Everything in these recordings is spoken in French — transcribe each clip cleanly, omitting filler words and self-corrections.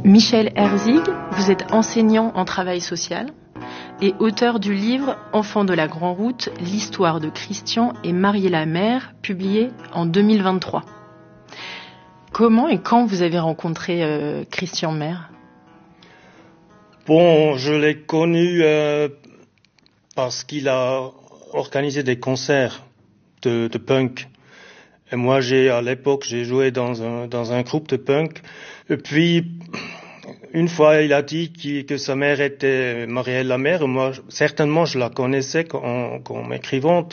Michel Herzig, vous êtes enseignant en travail social et auteur du livre « Enfants de la Grande Route, l'histoire de Christian et Mariella Maire » publié en 2023. Comment et quand vous avez rencontré Christian Maire ? Bon, je l'ai connu parce qu'il a organisé des concerts de punk. Et moi, à l'époque, j'ai joué dans un groupe de punk. Et puis, une fois, il a dit que sa mère était Mariella Maire. Moi, certainement, je la connaissais comme écrivante.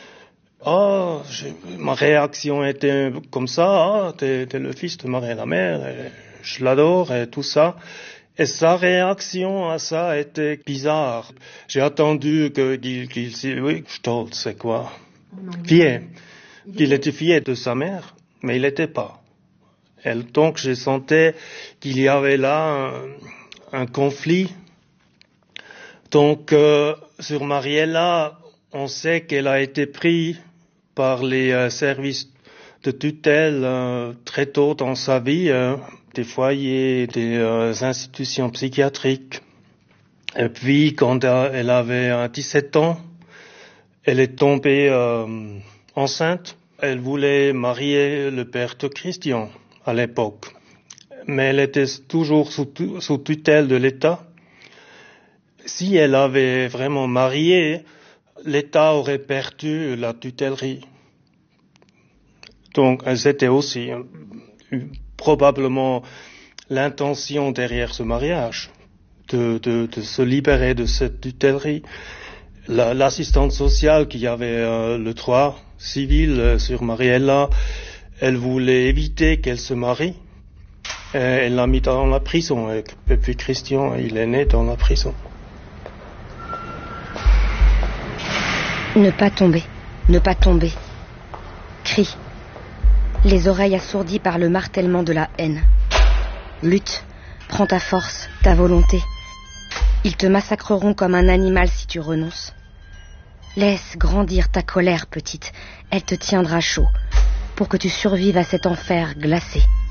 Ma réaction était comme ça. T'es le fils de Mariella Maire. Je l'adore et tout ça. Et sa réaction à ça était bizarre. J'ai attendu qu'il dise, oui, stolz, c'est quoi? Fier. Qu'il était fier de sa mère, mais il n'était pas. Et donc, je sentais qu'il y avait là un conflit. Donc, sur Mariella, on sait qu'elle a été prise par les services de tutelle très tôt dans sa vie, des foyers, des institutions psychiatriques. Et puis, quand elle avait 17 ans, elle est tombée enceinte. Elle voulait marier le père de Christian à l'époque. Mais elle était toujours sous tutelle de l'État. Si elle avait vraiment marié, l'État aurait perdu la tutellerie. Donc, c'était aussi probablement l'intention derrière ce mariage, de se libérer de cette tutellerie. L'assistante sociale qui avait le droit civil sur Mariella, elle voulait éviter qu'elle se marie. Elle l'a mis dans la prison. Et puis Christian, il est né dans la prison. Ne pas tomber, ne pas tomber. Crie. Les oreilles assourdies par le martèlement de la haine. Lutte, prends ta force, ta volonté. Ils te massacreront comme un animal si tu renonces. Laisse grandir ta colère, petite. Elle te tiendra chaud, pour que tu survives à cet enfer glacé.